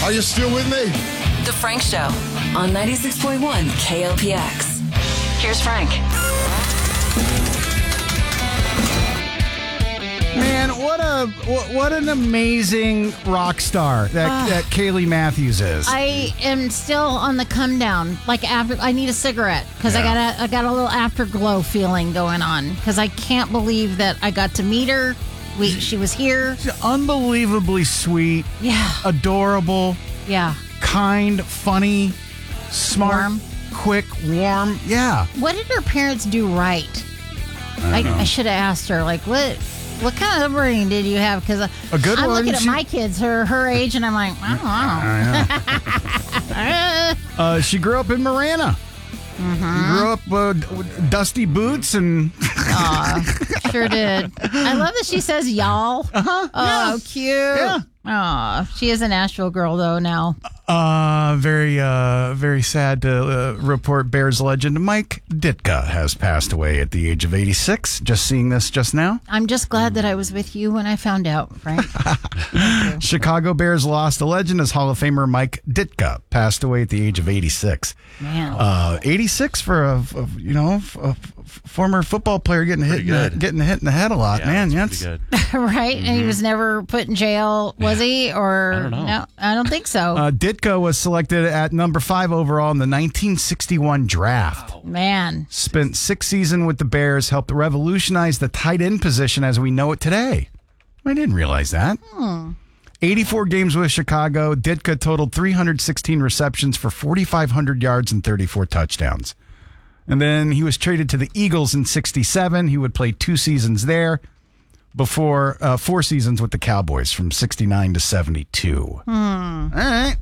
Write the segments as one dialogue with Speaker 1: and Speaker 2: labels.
Speaker 1: Are you still with me?
Speaker 2: The Frank Show on 96.1 KLPX. Here's Frank.
Speaker 3: Man, what an amazing rock star that Kaylee Matthews is.
Speaker 4: I am still on the come down. Like after, I need a cigarette because I got a little afterglow feeling going on because I can't believe that I got to meet her. She was here.
Speaker 3: She's unbelievably sweet.
Speaker 4: Yeah.
Speaker 3: Adorable.
Speaker 4: Yeah.
Speaker 3: Kind, funny, smart,
Speaker 4: Warm.
Speaker 3: quick, warm. Yeah.
Speaker 4: What did her parents do right? I should have asked her, like, what kind of upbringing did you have? Because
Speaker 3: A good
Speaker 4: I'm
Speaker 3: one.
Speaker 4: looking at my kids, her age, and I'm like, I don't know.
Speaker 3: She grew up in Marana. Grew up with dusty boots and...
Speaker 4: Aw, sure did. I love that she says y'all.
Speaker 3: Uh-huh.
Speaker 4: Oh,
Speaker 3: Yeah.
Speaker 4: cute.
Speaker 3: Yeah.
Speaker 4: Aw, she is a Nashville girl, though, now.
Speaker 3: Very sad to report Bears legend Mike Ditka has passed away at the age of 86. Just seeing this just now.
Speaker 4: I'm just glad that I was with you when I found out, Frank.
Speaker 3: Chicago Bears lost a legend as Hall of Famer Mike Ditka passed away at the age of 86.
Speaker 4: Man.
Speaker 3: 86 for a former football player getting hit in the head a lot. Man,
Speaker 5: that's
Speaker 3: that's
Speaker 5: pretty good.
Speaker 4: Right? And he was never put in jail, was he? Or
Speaker 5: I don't know.
Speaker 4: No, I don't think so.
Speaker 3: Ditka was selected at number 5 overall in the 1961 draft.
Speaker 4: Man.
Speaker 3: Spent 6 seasons with the Bears, helped revolutionize the tight end position as we know it today. I didn't realize that. 84 games with Chicago. Ditka totaled 316 receptions for 4,500 yards and 34 touchdowns. And then he was traded to the Eagles in 67. He would play 2 seasons there before 4 seasons with the Cowboys from 69 to 72. All right.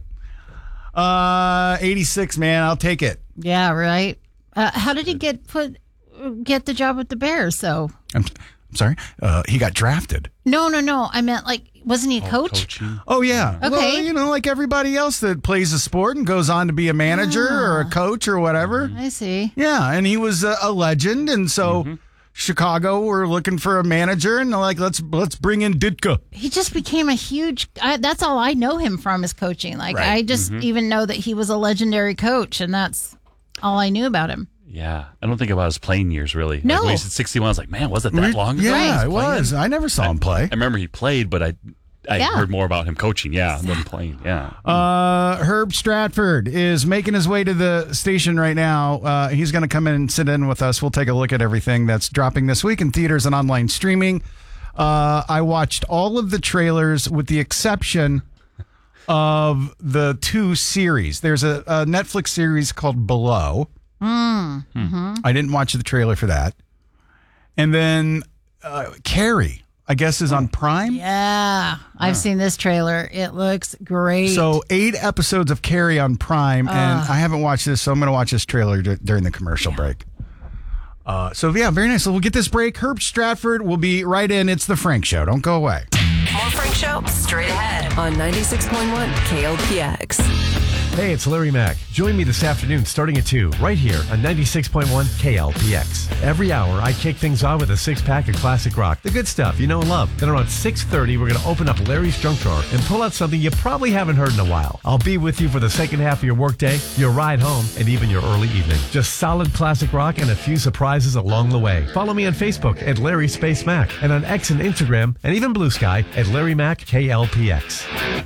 Speaker 3: 86, man. I'll take it.
Speaker 4: Yeah, right. How did he get the job with the Bears, though?
Speaker 3: I'm sorry. He got drafted.
Speaker 4: No. I meant, like, wasn't he a coach?
Speaker 5: Coaching.
Speaker 3: Oh, yeah.
Speaker 4: Okay.
Speaker 3: Well, like everybody else that plays a sport and goes on to be a manager or a coach or whatever.
Speaker 4: I see.
Speaker 3: Yeah, and he was a legend, and so Chicago were looking for a manager, and they're like, let's bring in Ditka.
Speaker 4: He just became a huge. That's all I know him from is coaching. Like
Speaker 3: Right.
Speaker 4: I just even know that he was a legendary coach, and that's all I knew about him.
Speaker 5: Yeah. I don't think about his playing years, really.
Speaker 4: No.
Speaker 5: Like when he said 61, I was like, man, was it that long ago?
Speaker 3: Yeah,
Speaker 4: Right.
Speaker 3: it was. I never saw him play.
Speaker 5: I remember he played, but I
Speaker 4: Yeah.
Speaker 5: heard more about him coaching, than playing. Yeah.
Speaker 3: Herb Stratford is making his way to the station right now. He's going to come in and sit in with us. We'll take a look at everything that's dropping this week in theaters and online streaming. I watched all of the trailers with the exception of the 2 series. There's a Netflix series called Below. I didn't watch the trailer for that. And then Carrie, I guess, is on Prime.
Speaker 4: Yeah, I've seen this trailer. It looks great.
Speaker 3: So 8 episodes of Carrie on Prime, and I haven't watched this, so I'm going to watch this trailer during the commercial break. Very nice. So we'll get this break. Herb Stratford will be right in. It's the Frank Show. Don't go away.
Speaker 2: More Frank Show straight ahead on 96.1 KLPX.
Speaker 6: Hey, it's Larry Mack. Join me this afternoon starting at 2, right here on 96.1 KLPX. Every hour, I kick things on with a 6-pack of classic rock, the good stuff you know and love. Then around 6:30, we're going to open up Larry's junk drawer and pull out something you probably haven't heard in a while. I'll be with you for the second half of your workday, your ride home, and even your early evening. Just solid classic rock and a few surprises along the way. Follow me on Facebook at Larry Space Mac and on X and Instagram and even Blue Sky at Larry Mack KLPX.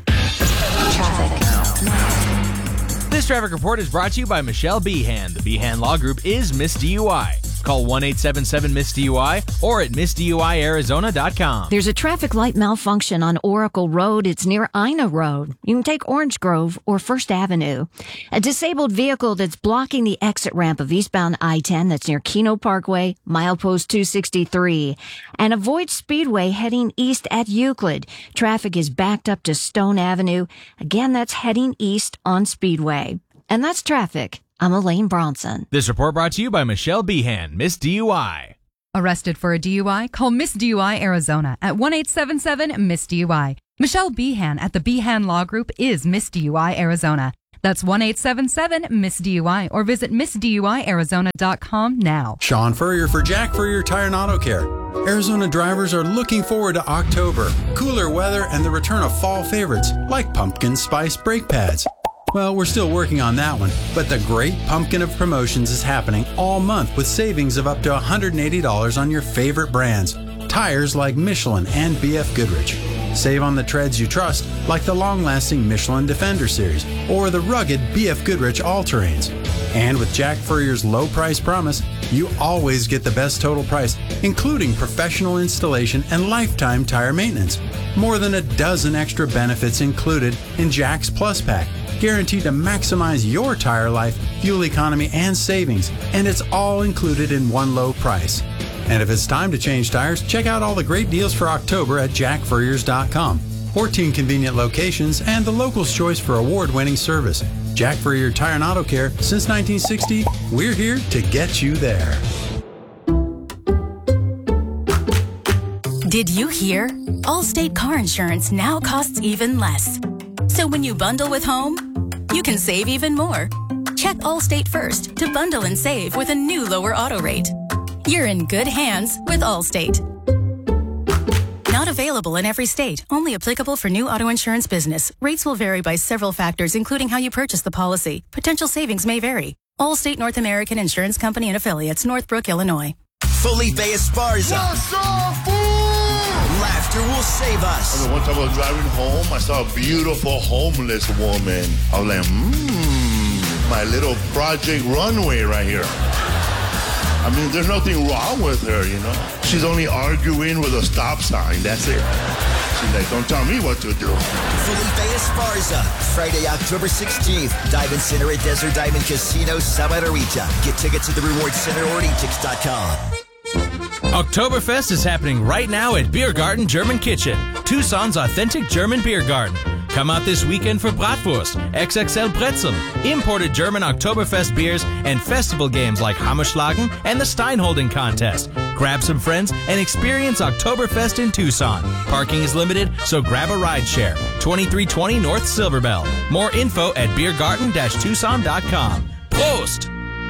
Speaker 7: This traffic report is brought to you by Michelle Behan. The Behan Law Group is Miss DUI. Call 1-877-MISS-DUI or at MissDUIArizona.com.
Speaker 8: There's a traffic light malfunction on Oracle Road. It's near Ina Road. You can take Orange Grove or First Avenue. A disabled vehicle that's blocking the exit ramp of eastbound I-10 that's near Keno Parkway, milepost 263. And avoid Speedway heading east at Euclid. Traffic is backed up to Stone Avenue. Again, that's heading east on Speedway. And that's traffic. I'm Elaine Bronson.
Speaker 7: This report brought to you by Michelle Behan, Miss DUI.
Speaker 9: Arrested for a DUI? Call Miss DUI Arizona at 1-877-MISS-DUI. Michelle Behan at the Behan Law Group is Miss DUI Arizona. That's 1-877-MISS-DUI or visit MissDUIArizona.com now.
Speaker 1: Sean Furrier for Jack Furrier Tire and Auto Care. Arizona drivers are looking forward to October, cooler weather, and the return of fall favorites like pumpkin spice brake pads. Well, we're still working on that one, but the great pumpkin of promotions is happening all month with savings of up to $180 on your favorite brands. Tires like Michelin and BF Goodrich. Save on the treads you trust, like the long-lasting Michelin Defender Series or the rugged BF Goodrich All-Terrains. And with Jack Furrier's low price promise, you always get the best total price, including professional installation and lifetime tire maintenance. More than a dozen extra benefits included in Jack's Plus Pack, guaranteed to maximize your tire life, fuel economy, and savings. And it's all included in one low price. And if it's time to change tires, check out all the great deals for October at jackfurriers.com. 14 convenient locations and the local's choice for award-winning service. Jack Furrier Tire and Auto Care, since 1960, we're here to get you there.
Speaker 10: Did you hear? Allstate car insurance now costs even less. So when you bundle with home, you can save even more. Check Allstate first to bundle and save with a new lower auto rate. You're in good hands with Allstate. Not available in every state. Only applicable for new auto insurance business. Rates will vary by several factors, including how you purchase the policy. Potential savings may vary. Allstate North American Insurance Company and Affiliates, Northbrook, Illinois.
Speaker 11: Felipe Esparza. Laughter will save us.
Speaker 12: One time I was driving home, I saw a beautiful homeless woman. I was like, my little project runway right here. I mean, there's nothing wrong with her, you know. She's only arguing with a stop sign, that's it. She's like, don't tell me what to do.
Speaker 11: Felipe Esparza, Friday, October 16th. Diamond Center at Desert Diamond Casino, Santa Rita. Get tickets at the Reward Center or etix.com.
Speaker 7: Oktoberfest is happening right now at Beer Garden German Kitchen, Tucson's authentic German beer garden. Come out this weekend for Bratwurst, XXL Brezeln, imported German Oktoberfest beers, and festival games like Hammerschlagen and the Steinholding Contest. Grab some friends and experience Oktoberfest in Tucson. Parking is limited, so grab a ride share. 2320 North Silverbell. More info at beergarden-tucson.com. Prost!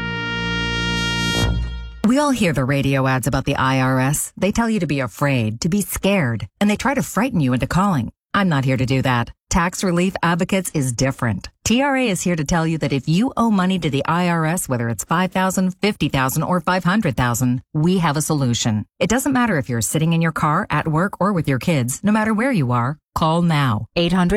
Speaker 13: We all hear the radio ads about the IRS. They tell you to be afraid, to be scared, and they try to frighten you into calling. I'm not here to do that. Tax Relief Advocates is different. TRA is here to tell you that if you owe money to the IRS, whether it's $5,000, $50,000, or $500,000, we have a solution. It doesn't matter if you're sitting in your car, at work, or with your kids. No matter where you are, call now.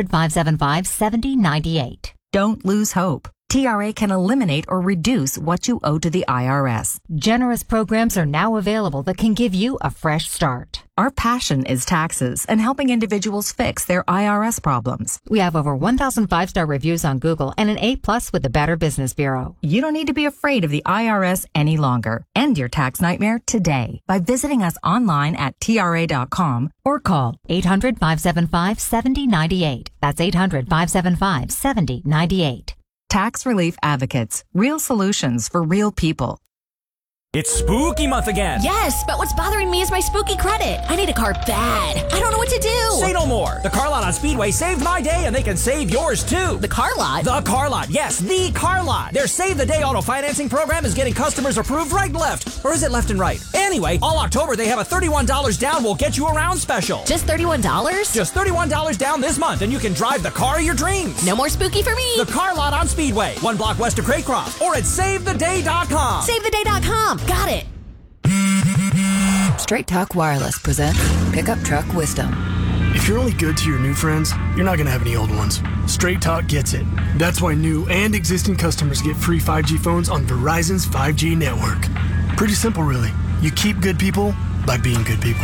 Speaker 8: 800-575-7098.
Speaker 13: Don't lose hope. TRA can eliminate or reduce what you owe to the IRS.
Speaker 8: Generous programs are now available that can give you a fresh start.
Speaker 13: Our passion is taxes and helping individuals fix their IRS problems.
Speaker 8: We have over 1,000 5-star reviews on Google and an A+ with the Better Business Bureau.
Speaker 13: You don't need to be afraid of the IRS any longer. End your tax nightmare today by visiting us online at TRA.com
Speaker 8: or call 800-575-7098. That's 800-575-7098.
Speaker 13: Tax Relief Advocates. Real solutions for real people.
Speaker 14: It's spooky month again.
Speaker 15: Yes, but what's bothering me is my spooky credit. I need a car bad. I don't know what to do.
Speaker 14: Say no more. The Car Lot on Speedway saved my day, and they can save yours too.
Speaker 15: The Car Lot?
Speaker 14: The Car Lot, yes, the Car Lot. Their Save the Day auto financing program is getting customers approved right and left. Or is it left and right? Anyway, all October they have a $31 down will get you around special.
Speaker 15: Just $31?
Speaker 14: Just $31 down this month, and you can drive the car of your dreams.
Speaker 15: No more spooky for me.
Speaker 14: The Car Lot on Speedway, 1 block west of Craycroft, or at SaveTheDay.com.
Speaker 15: SaveTheDay.com. Got it.
Speaker 2: Straight Talk Wireless presents Pickup Truck Wisdom.
Speaker 16: If you're only good to your new friends, you're not going to have any old ones. Straight Talk gets it. That's why new and existing customers get free 5G phones on Verizon's 5G network. Pretty simple, really. You keep good people by being good people.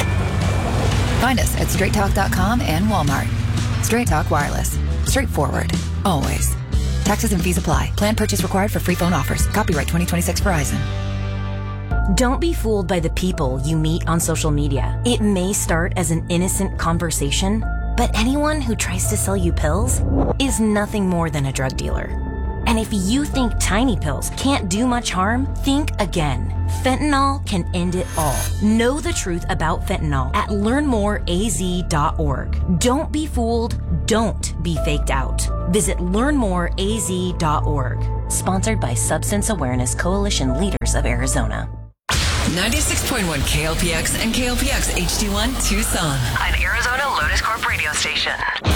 Speaker 2: Find us at straighttalk.com and Walmart. Straight Talk Wireless. Straightforward. Always. Taxes and fees apply. Plan purchase required for free phone offers. Copyright 2026 Verizon.
Speaker 17: Don't be fooled by the people you meet on social media. It may start as an innocent conversation, but anyone who tries to sell you pills is nothing more than a drug dealer. And if you think tiny pills can't do much harm, think again. Fentanyl can end it all. Know the truth about fentanyl at learnmoreaz.org. Don't be fooled. Don't be faked out. Visit learnmoreaz.org. Sponsored by Substance Awareness Coalition Leaders of Arizona.
Speaker 18: 96.1 KLPX and KLPX HD1 Tucson.
Speaker 19: An Arizona Lotus Corp radio station.